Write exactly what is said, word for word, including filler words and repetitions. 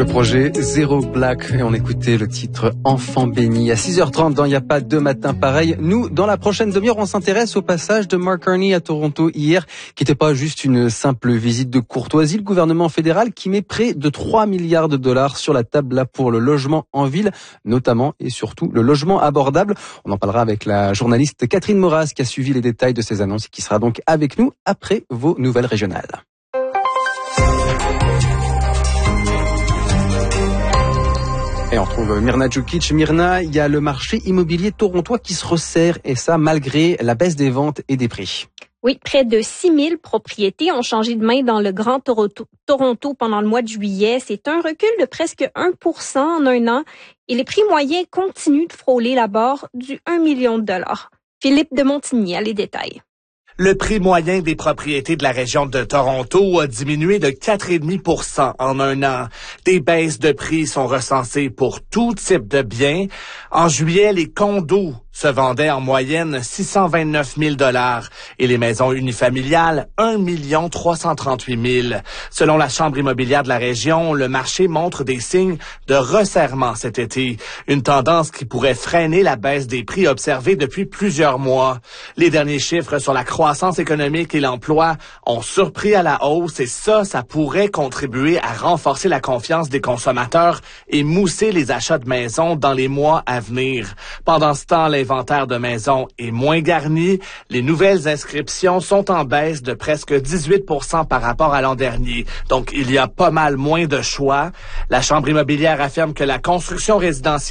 Le projet Zero Black, et on écoutait le titre Enfant béni. À six heures trente, dans Il n'y a pas deux matins pareils. Nous, dans la prochaine demi-heure, on s'intéresse au passage de Mark Carney à Toronto hier, qui n'était pas juste une simple visite de courtoisie. Le gouvernement fédéral qui met près de trois milliards de dollars sur la table là pour le logement en ville, notamment et surtout le logement abordable. On en parlera avec la journaliste Catherine Moraz qui a suivi les détails de ces annonces et qui sera donc avec nous après vos nouvelles régionales. Et on retrouve Myrna Djukic. Myrna, il y a le marché immobilier torontois qui se resserre, et ça malgré la baisse des ventes et des prix. Oui, près de six mille propriétés ont changé de main dans le Grand Toronto, Toronto pendant le mois de juillet. C'est un recul de presque un pour cent en un an et les prix moyens continuent de frôler la barre du un million de dollars. Philippe de Montigny a les détails. Le prix moyen des propriétés de la région de Toronto a diminué de quatre virgule cinq pour cent en un an. Des baisses de prix sont recensées pour tout type de biens. En juillet, les condos se vendaient en moyenne six cent vingt-neuf mille dollars et les maisons unifamiliales un million trois cent trente-huit mille. Selon la Chambre immobilière de la région, le marché montre des signes de resserrement cet été, une tendance qui pourrait freiner la baisse des prix observée depuis plusieurs mois. Les derniers chiffres sur la croissance économique et l'emploi ont surpris à la hausse et ça, ça pourrait contribuer à renforcer la confiance des consommateurs et mousser les achats de maisons dans les mois à venir. Pendant ce temps, l'inventaire de maisons est moins garni. Les nouvelles inscriptions sont en baisse de presque dix-huit pour cent par rapport à l'an dernier. Donc, il y a pas mal moins de choix. La Chambre immobilière affirme que la construction résidentielle